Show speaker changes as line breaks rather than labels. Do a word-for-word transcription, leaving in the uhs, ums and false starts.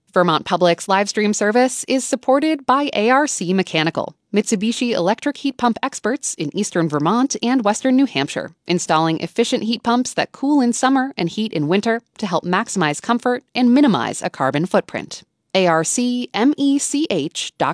Vermont Public's live stream service is supported by A R C Mechanical, Mitsubishi electric heat pump experts in eastern Vermont and western New Hampshire, installing efficient heat pumps that cool in summer and heat in winter to help maximize comfort and minimize a carbon footprint. A R C mech dot